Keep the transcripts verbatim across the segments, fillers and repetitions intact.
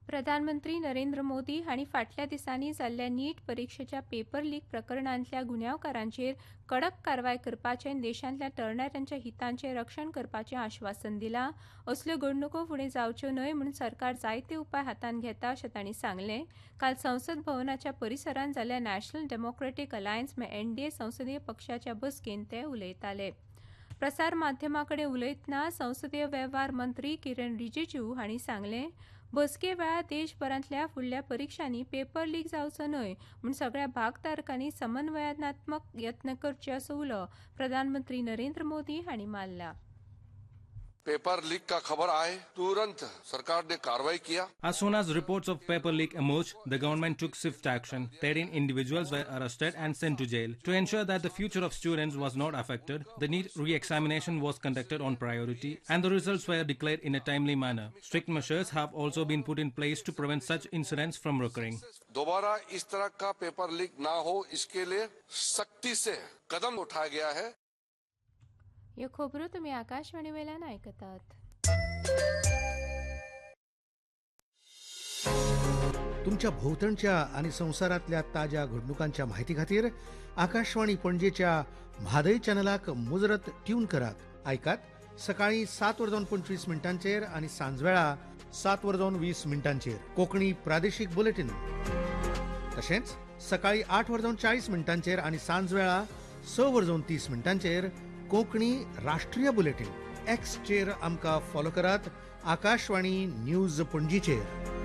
प्रधानमंत्री नरेंद्र मोदी हांणी फाटल्या दिसांनी जाल्ल्या नीट परीक्षेच्या पेपर लीक प्रकरणांतल्या गुन्यांवकारांचेर कडक कारवाय करपाचें देशांतल्या तरणाट्यांच्या हितांचें रक्षण करपाचें आश्वासन दिलां. असल्यो घडणुको फुडें जावच्यो न्हय म्हूण सरकार जायते उपाय हातांत घेता अशें तांणी सांगलें. काल संसद भवनाच्या परिसरांत जाल्ल्या नॅशनल डेमोक्रेटीक अलायन्स एनडीए संसदीय पक्षाच्या बसकेंत ते उलयताले. प्रसार माध्यमांकडेन उलयतना संसदीय वेव्हार मंत्री किरण रिजिजू हांणी सांगलें, बसके वेळार देशभरांतल्या फुडल्या परीक्षांनी पेपर लीक जावचो न्हय म्हूण सगळ्या भागधारकांनी समन्वयात्मक यत्न करचे असो उलो प्रधानमंत्री नरेंद्र मोदी हांणी मारला. पेपर लीक का खबर आए तुरंत सरकार ने कार्रवाई KIA. As soon as reports of paper leak emerged, the government took swift action. thirteen individuals were arrested and sent to jail. To ensure that the future of students was not affected, the NEET re-examination was conducted on priority and the results were declared in a timely manner. Strict measures have also been put in place to prevent such incidents from recurring. दोबारा इस तरह का paper leak ना हो, इसके लिए सख्ती से कदम उठाया गया है. ह्यो खबरो तुमी आकाशवाणी वेल्यान आयकतात. तुमच्या भोवतणच्या आणि संवसारांतल्या ताज्या घडणुकांच्या म्हायती खातीर आकाशवाणी पणजेच्या म्हादय चॅनलाक मुजरत ट्यून करात. आयकात सकाळी सात वरजावन पंचवीस मिनटांचेर आणि सांजवेळा सात वरजावन वीस मिनटांचेर कोंकणी प्रादेशीक बुलेटिन. तशेंच सकाळी आठ वरजावन चाळीस मिनटांचेर आणि सांजवेळा स वरजावन तीस मिनटांचेर कोंकणी राष्ट्रीय बुलेटिन. एक्सचेर आमकां फॉलो करात, आकाशवाणी न्यूज पणजीचेर.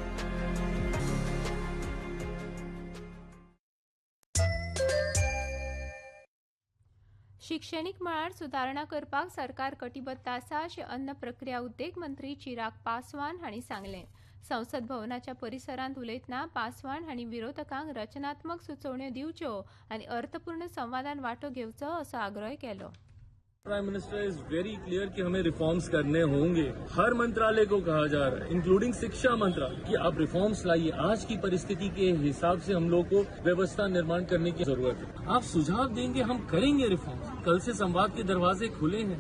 शिक्षणीक मळार सुदारणा करपाक सरकार कटिबद्ध आसा अशें अन्न प्रक्रिया उद्देग मंत्री चिराग पासवान हांणी सांगलें. संसद भवनाच्या परिसरांत उलयतना पासवान हांणी विरोधकांक रचनात्मक सुचोवण्यो दिवच्यो आनी अर्थपूर्ण संवादान वांटो घेवचो असो आग्रह केलो. Prime minister is very clear कि हमें रिफॉर्म्स करने होंगे. हर मंत्रालय को कहा जा रहा है, इंक्लूडिंग शिक्षा मंत्रालय, कि आप रिफॉर्म्स लाइए. आज की परिस्थिति के हिसाब से हम लोग को व्यवस्था निर्माण करने की जरूरत है. आप सुझाव देंगे, हम करेंगे रिफॉर्म्स. कल से संवाद के दरवाजे खुले हैं.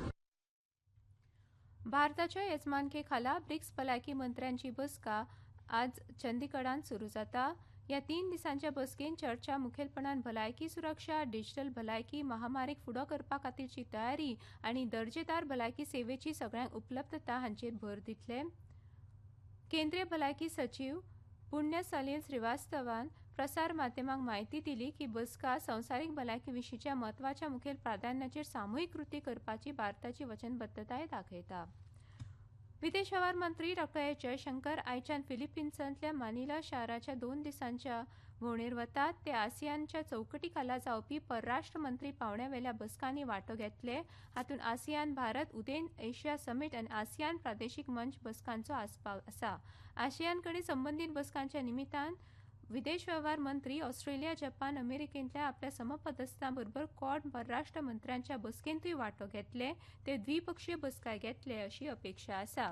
भारताच्या येजमानके-खाला ब्रिक्स भलायकी मंत्र्यांची बसका आज चंदीगडांत सुरू जाता. ह्या तीन दिसांच्या बसकेंत चर्चा मुखेलपणान भलायकी सुरक्षा, डिजिटल भलायकी, महामारीक फुडो करपा खातीरची तयारी आनी दर्जेदार भलायकी सेवेची सगळ्यांक उपलब्धता हांचेर भर दितले. केंद्रीय भलायकी सचिव पुण्य सलील श्रीवास्तवान प्रसार माध्यमांक म्हायती दिली की बसका संवसारीक भलायकी विशींच्या म्हत्वाच्या मुखेल प्राधान्याचेर सामुहीक कृती करपाची भारताची वचनबद्धताय दाखयता. विदेश वेव्हार मंत्री डॉ एस जयशंकर आयच्यान फिलिपिन्सांतल्या मानिला शाराच्या दोन दिसांच्या भोंवडेर वतात. ते आसियानच्या चौकटी खाला जावपी परराष्ट्र मंत्री पावण्यावेल्या बसकांनी वांटो घेतले. हातूंत आसियान भारत उदेन एशिया समीट आनी आसियान प्रादेशीक मंच बसकांचो आस्पाव आसा. आसियान कडेन संबंदीत बसकांच्या निमित्तान विदेश वेव्हार मंत्री ऑस्ट्रेलिया, जपान, अमेरिकेंतल्या आपल्या समपदस्थां बरोबर क्वाड परराष्ट्र मंत्र्यांच्या बसकेंतूय वांटो घेतले. ते द्विपक्षीय बसकाय घेतले अशी अपेक्षा आसा.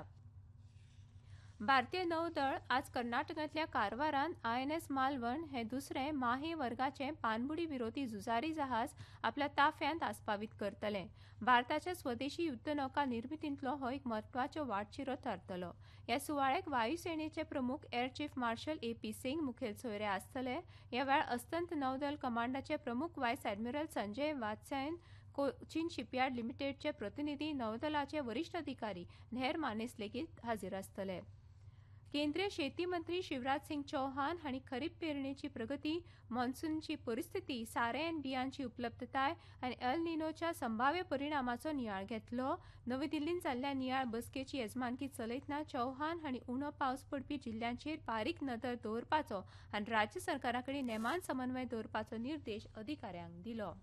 भारतीय नौदळ आज कर्नाटकांतल्या कारवारान आयएनएस मालवण हे दुसरे माहे वर्गाचे पाणबुडी विरोधी झुजारी जहाज आपल्या ताफ्यांत आस्पावीत करतले. भारताच्या स्वदेशी युद्धनौका निर्मितींतलो हो एक म्हत्वाचो वाटचिरो थारतलो. ह्या सुवाळ्याक वायुसेनेचे प्रमुख air chief marshal A P Singh मुखेल सोयरे आसतले. ह्या वेळार अस्तंत नौदल कमांडाचे प्रमुख vice admiral Sanjay Vatsyayan, Cochin shipyard लिमिटेडचे प्रतिनिधी, नौदलाचे वरिष्ठ अधिकारी, हेर मानेस्त लेगीत हाजीर आसतले. केंद्रीय शेती मंत्री शिवराज सिंग चौहान हांणी खरीप पेरणेची प्रगती, मॉन्सूनची परिस्थिती, सारें आनी बियांची उपलब्धताय आनी एल निनोच्या संभाव्य परिणामाचो नियाळ घेतलो. नवी दिल्लींत जाल्ल्या नियाळ बसकेची येजमानकी चलयतना चौहान हांणी उणो पावस पडपी जिल्ल्यांचेर बारीक नदर दवरपाचो आनी राज्य सरकारांकडेन नेमान समन्वय दवरपाचो निर्देश अधिकाऱ्यांक दिलो.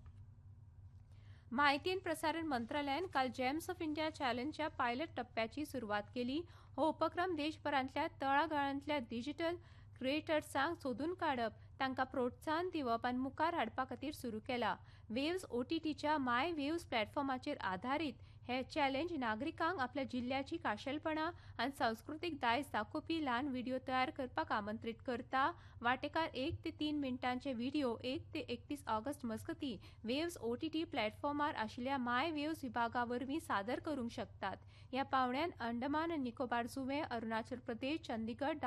माहिती आनी प्रसारण मंत्रालयान काल जेम्स ऑफ इंडिया चॅलेंजच्या पायलट टप्प्याची सुरवात केली. हो उपक्रम देशभरांतल्या तळागाळांतल्या डिजिटल क्रिएटर्सांक सोदून काडप, तांकां प्रोत्साहन दिवप आनी मुखार हाडपा खातीर सुरू केला. वेव्स ओटीटीच्या माय वेव्स प्लॅटफॉर्माचेर आधारीत हे चॅलेंज नागरिकांक आपल्या जिल्ल्याची खाशेलपणां आनी सांस्कृतीक दायज दाखोवपी ल्हान व्हिडिओ तयार करपाक आमंत्रीत करता. वांटेकार एक ते तीन मिनटांचे व्हिडिओ एक ते एकतीस ऑगस्ट मजगतीं वेव्स ओटीटी प्लॅटफॉर्मार आशिल्ल्या माय वेव्स विभागा वरवीं सादर करूंक शकतात. ह्या पावण्यान अंदमान आनी निकोबार जुंवे, अरुणाचल प्रदेश, चंदीगड,